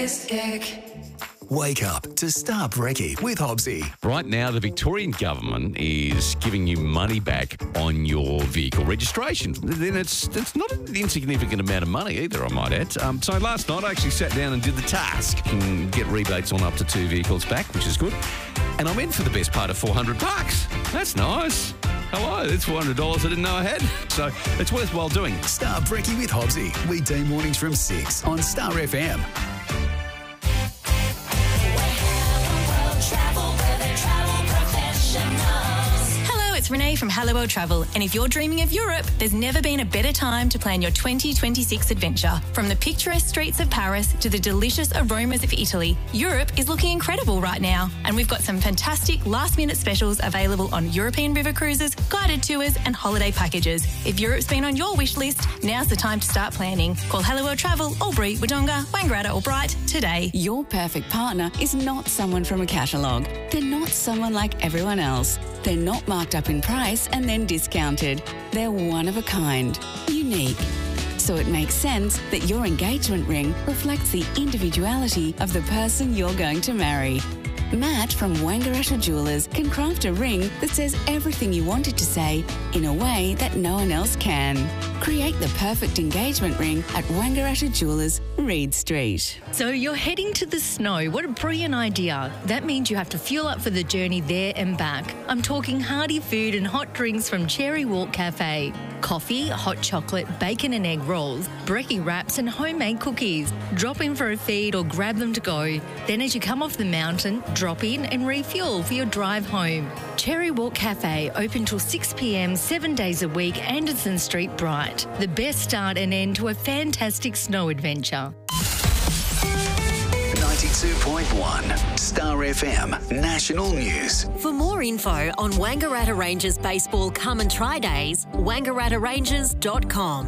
Wake up to Star Brekkie with Hobbsy. Right now, the Victorian government is giving you money back on your vehicle registration. Then it's not an insignificant amount of money either, I might add. So last night I actually sat down and did the task. You can get rebates on up to 2 vehicles back, which is good. And I'm in for the best part of $400. That's nice. Hello, that's $400 I didn't know I had. So it's worthwhile doing. Star Brekkie with Hobbsy. Weekday mornings from 6 on Star FM. It's Renee from Hello World Travel, and if you're dreaming of Europe, there's never been a better time to plan your 2026 adventure. From the picturesque streets of Paris to the delicious aromas of Italy, Europe is looking incredible right now, and we've got some fantastic last-minute specials available on European river cruises, guided tours and holiday packages. If Europe's been on your wish list, now's the time to start planning. Call Hello World Travel, Albury, Wodonga, Wangaratta or Bright today. Your perfect partner is not someone from a catalogue. They're not someone like everyone else. They're not marked up in price and then discounted. They're one of a kind, unique. So it makes sense that your engagement ring reflects the individuality of the person you're going to marry. Matt from Wangaratta Jewellers can craft a ring that says everything you want it to say in a way that no one else can. Create the perfect engagement ring at Wangaratta Jewellers, Reed Street. So you're heading to the snow. What a brilliant idea. That means you have to fuel up for the journey there and back. I'm talking hearty food and hot drinks from Cherry Walk Cafe. Coffee, hot chocolate, bacon and egg rolls, brekkie wraps and homemade cookies. Drop in for a feed or grab them to go. Then as you come off the mountain, drop in and refuel for your drive home. Cherry Walk Cafe, open till 6 p.m, 7 days a week, Anderson Street, Bright. The best start and end to a fantastic snow adventure. 92.1 Star FM National News. For more info on Wangaratta Rangers Baseball Come and Try Days, wangarattaRangers.com.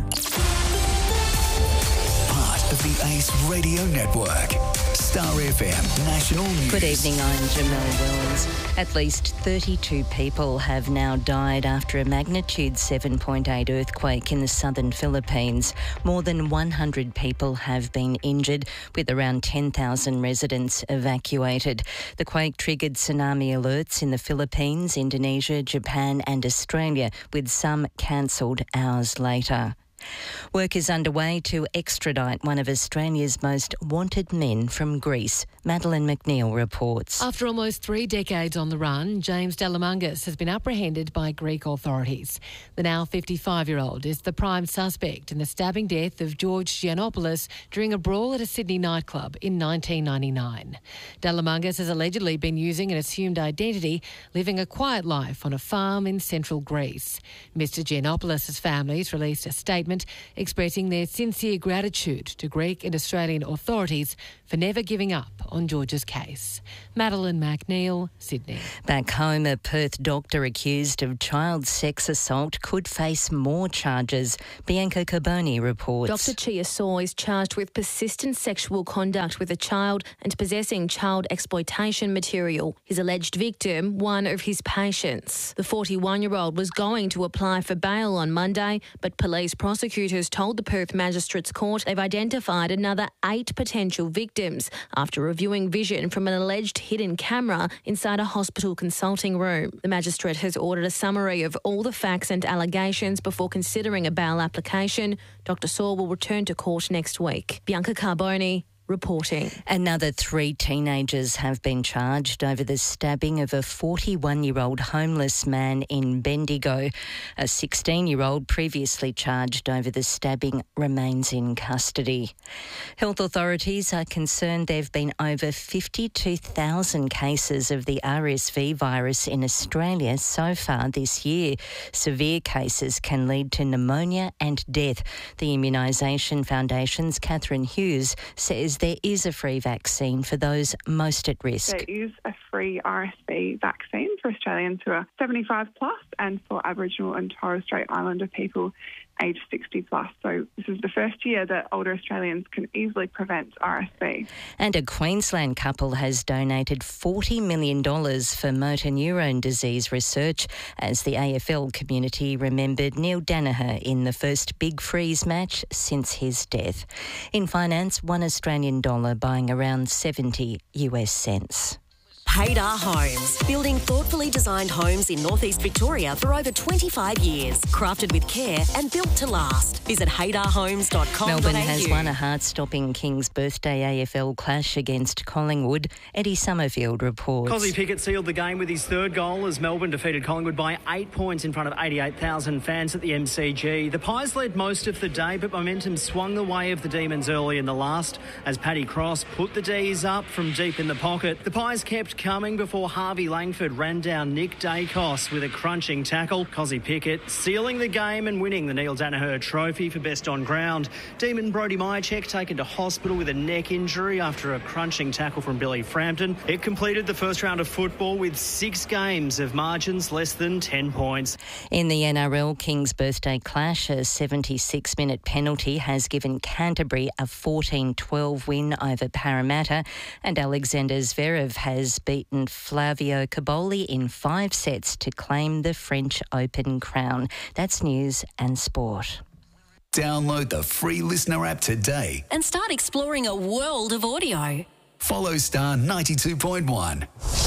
Part of the Ace Radio Network. Star FM National News. Good evening, I'm Jamel Wells. At least 32 people have now died after a magnitude 7.8 earthquake in the southern Philippines. More than 100 people have been injured, with around 10,000 residents evacuated. The quake triggered tsunami alerts in the Philippines, Indonesia, Japan and Australia, with some cancelled hours later. Work is underway to extradite one of Australia's most wanted men from Greece. Madeleine McNeil reports. After almost 3 decades on the run, James Delamangas has been apprehended by Greek authorities. The now 55-year-old is the prime suspect in the stabbing death of George Giannopoulos during a brawl at a Sydney nightclub in 1999. Delamangas has allegedly been using an assumed identity, living a quiet life on a farm in central Greece. Mr Giannopoulos' family has released a statement expressing their sincere gratitude to Greek and Australian authorities for never giving up on George's case. Madeleine McNeil, Sydney. Back home, a Perth doctor accused of child sex assault could face more charges. Bianca Carboni reports. Dr Chia Saw is charged with persistent sexual conduct with a child and possessing child exploitation material. His alleged victim, one of his patients. The 41-year-old was going to apply for bail on Monday, but police prosecutors told the Perth Magistrates Court they've identified another 8 potential victims after reviewing vision from an alleged hidden camera inside a hospital consulting room. The magistrate has ordered a summary of all the facts and allegations before considering a bail application. Dr Saw will return to court next week. Bianca Carboni reporting. Another 3 teenagers have been charged over the stabbing of a 41-year-old homeless man in Bendigo. A 16-year-old previously charged over the stabbing remains in custody. Health authorities are concerned there have been over 52,000 cases of the RSV virus in Australia so far this year. Severe cases can lead to pneumonia and death. The Immunisation Foundation's Catherine Hughes says there is a free vaccine for those most at risk. There is a free RSV vaccine for Australians who are 75 plus, and for Aboriginal and Torres Strait Islander people age 60 plus. So this is the first year that older Australians can easily prevent RSV. And a Queensland couple has donated $40 million for motor neurone disease research as the AFL community remembered Neil Danaher in the first Big Freeze match since his death. In finance, $1 Australian buying around 70 US cents. Haydar Homes, building thoughtfully designed homes in northeast Victoria for over 25 years. Crafted with care and built to last. Visit haydarhomes.com.au. Melbourne has won a heart-stopping King's Birthday AFL clash against Collingwood. Eddie Summerfield reports. Cozzy Pickett sealed the game with his third goal as Melbourne defeated Collingwood by 8 points in front of 88,000 fans at the MCG. The Pies led most of the day, but momentum swung the way of the Demons early in the last as Paddy Cross put the D's up from deep in the pocket. The Pies kept coming before Harvey Langford ran down Nick Dacos with a crunching tackle. Cozzy Pickett sealing the game and winning the Neil Danaher Trophy for best on ground. Demon Brody Myercheck taken to hospital with a neck injury after a crunching tackle from Billy Frampton. It completed the first round of football with 6 games of margins less than 10 points. In the NRL King's Birthday clash, a 76-minute penalty has given Canterbury a 14-12 win over Parramatta, and Alexander Zverev has beaten Flavio Caboli in 5 sets to claim the French Open crown. That's news and sport. Download the free Listener app today and start exploring a world of audio. Follow Star 92.1.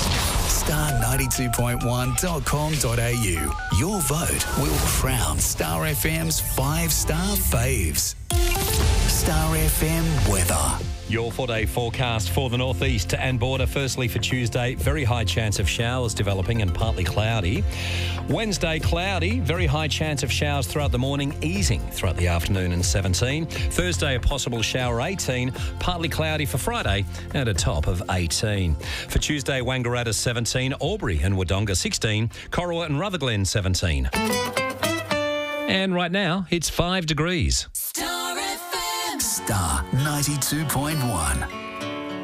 Star92.1.com.au. Your vote will crown Star FM's 5-star faves. Star FM weather. Your 4-day forecast for the northeast and border. Firstly, for Tuesday, very high chance of showers developing and partly cloudy. Wednesday, cloudy, very high chance of showers throughout the morning, easing throughout the afternoon and 17. Thursday, a possible shower, 18. Partly cloudy for Friday and a top of 18. For Tuesday, Wangaratta 17, Albury and Wodonga 16, Corowa and Rutherglen 17. And right now, it's 5 degrees. Star 92.1.